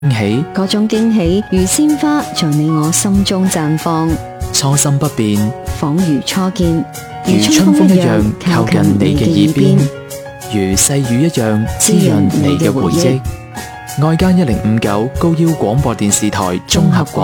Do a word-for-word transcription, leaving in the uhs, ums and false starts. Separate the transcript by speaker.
Speaker 1: 喜，
Speaker 2: 各種驚喜如鮮花在你我心中綻放，
Speaker 1: 初心不變，
Speaker 2: 仿如初見，
Speaker 1: 如春風一樣靠近你嘅耳邊，如細雨一樣滋潤你嘅回憶。愛家一零五九高腰廣播電視台綜合廣